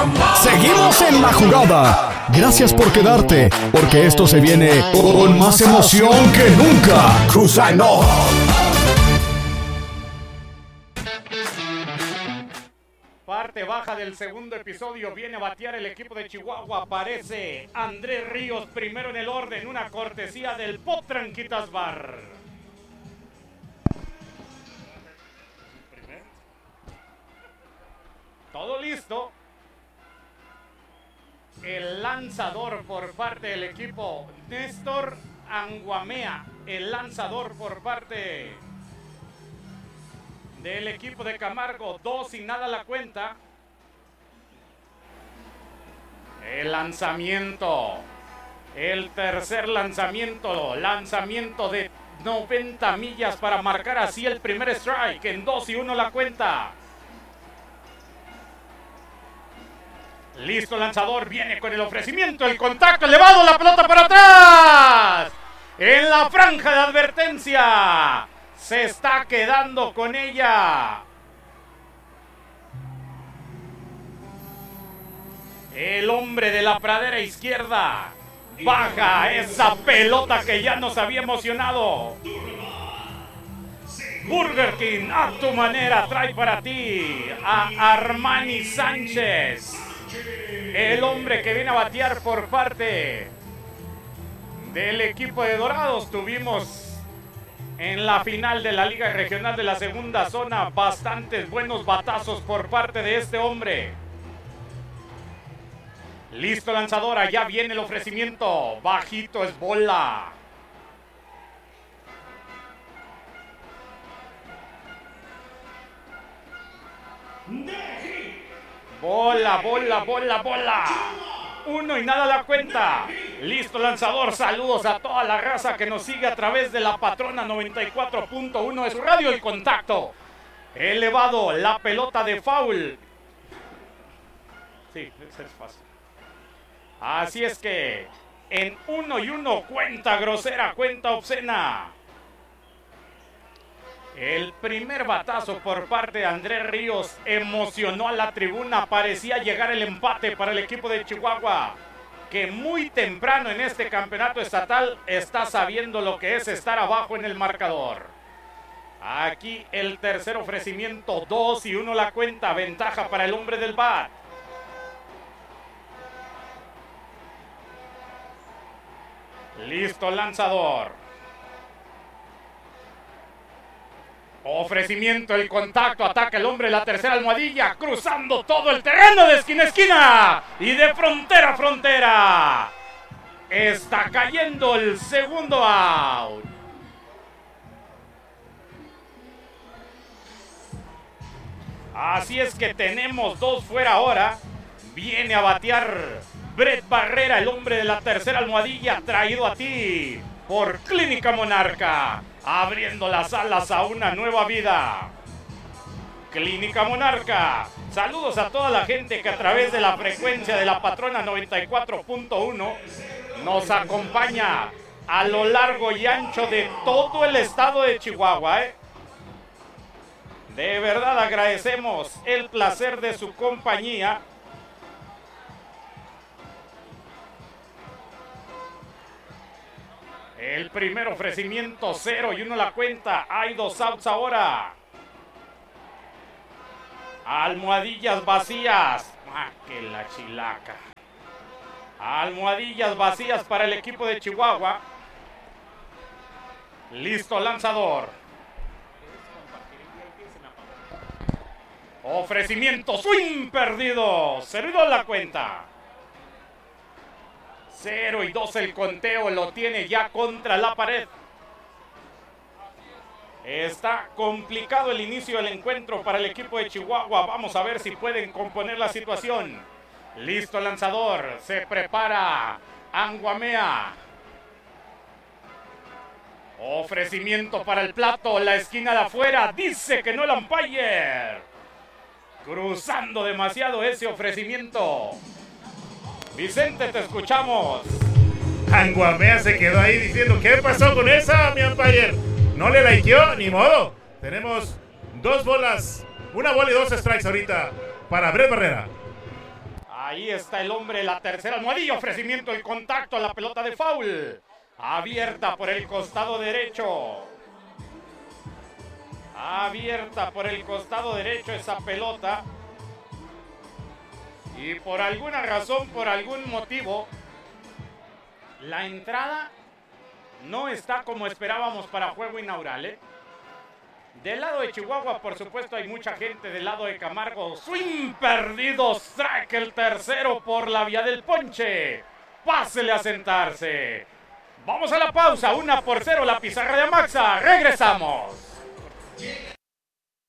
Seguimos en la jugada. Gracias por quedarte, porque esto se viene con más emoción que nunca. Cruzando. Parte baja del segundo episodio, viene a batear el equipo de Chihuahua. Aparece Andrés Ríos primero en el orden, una cortesía del Potranquitas Bar. Todo listo. El lanzador por parte del equipo, Néstor Anguamea. El lanzador por parte del equipo de Camargo. 2 y nada la cuenta. El lanzamiento. El tercer lanzamiento. Lanzamiento de 90 millas para marcar así el primer strike. En 2 y 1 la cuenta. Listo, lanzador, viene con el ofrecimiento, el contacto elevado, la pelota para atrás. En la franja de advertencia. Se está quedando con ella el hombre de la pradera izquierda. Baja esa pelota que ya nos había emocionado. Burger King, a tu manera, trae para ti a Armani Sánchez. El hombre que viene a batear por parte del equipo de Dorados. Tuvimos en la final de la Liga Regional de la Segunda Zona bastantes buenos batazos por parte de este hombre. Listo, lanzadora, ya viene el ofrecimiento. Bajito, es bola. Bola, bola, bola, bola. 1 y nada la cuenta. Listo, lanzador. Saludos a toda la raza que nos sigue a través de la Patrona 94.1 de su radio. El contacto elevado, la pelota de foul. Sí, eso es fácil. Así es que en 1 y 1, cuenta grosera, cuenta obscena. El primer batazo por parte de Andrés Ríos emocionó a la tribuna. Parecía llegar el empate para el equipo de Chihuahua, que muy temprano en este campeonato estatal está sabiendo lo que es estar abajo en el marcador. Aquí el tercer ofrecimiento, 2 y 1 la cuenta. Ventaja para el hombre del bat. Listo, lanzador. Ofrecimiento, el contacto, ataca el hombre, la tercera almohadilla, cruzando todo el terreno de esquina a esquina y de frontera a frontera. Está cayendo el segundo out. Así es que tenemos 2 fuera ahora. Viene a batear Brett Barrera, el hombre de la tercera almohadilla, traído a ti por Clínica Monarca, abriendo las alas a una nueva vida. Clínica Monarca. Saludos a toda la gente que a través de la frecuencia de la Patrona 94.1 nos acompaña a lo largo y ancho de todo el estado de Chihuahua. De verdad agradecemos el placer de su compañía. El primer ofrecimiento, 0 y 1 la cuenta. Hay 2 outs ahora. Almohadillas vacías. Que la chilaca. Almohadillas vacías para el equipo de Chihuahua. Listo, lanzador. Ofrecimiento, swing perdido. 0 y 2 la cuenta. 0 y 2 el conteo, lo tiene ya contra la pared. Está complicado el inicio del encuentro para el equipo de Chihuahua. Vamos a ver si pueden componer la situación. Listo, lanzador. Se prepara Anguamea. Ofrecimiento para el plato. La esquina de afuera. Dice que no el umpire. Cruzando demasiado ese ofrecimiento. Vicente, te escuchamos. Anguamea se quedó ahí diciendo, ¿qué pasó con esa, mi umpire? No le likeó, ni modo. Tenemos 2 bolas, 1 bola y 2 strikes ahorita para Brett Barrera. Ahí está el hombre de la tercera almohadilla. Ofrecimiento del contacto a la pelota de foul. Abierta por el costado derecho. Abierta por el costado derecho esa pelota. Y por alguna razón, por algún motivo, la entrada no está como esperábamos para juego inaugural, ¿eh? Del lado de Chihuahua, por supuesto, hay mucha gente. Del lado de Camargo, swing perdido. Strike el tercero por la vía del ponche. Pásele a sentarse. Vamos a la pausa. 1-0 la pizarra de Amaxa. Regresamos.